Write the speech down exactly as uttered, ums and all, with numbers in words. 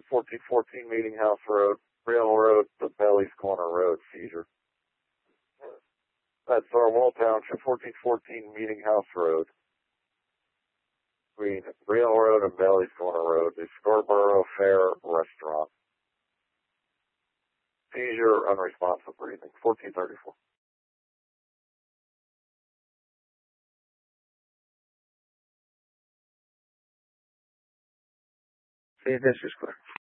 fourteen fourteen Meeting House Road, Railroad to Bailey's Corner Road, seizure. That's Thorwald Township, fourteen fourteen Meeting House Road, between Railroad and Bailey's Corner Road, the Scarborough Fair Restaurant. Seizure, unresponsive breathing, fourteen thirty-four. See if this is clear.